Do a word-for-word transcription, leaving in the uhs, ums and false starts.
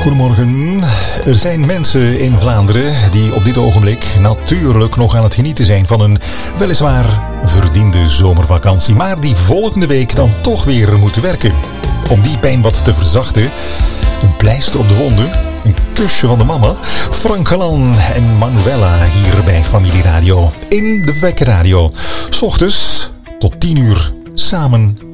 Goedemorgen. Er zijn mensen in Vlaanderen die op dit ogenblik natuurlijk nog aan het genieten zijn van een weliswaar verdiende zomervakantie, maar die volgende week dan toch weer moeten werken. Om die pijn wat te verzachten, een pleister op de wonden, een kusje van de mama. Frank Galan en Manuela hier bij Familie Radio in de Wekker Radio. 's Ochtends tot tien uur samen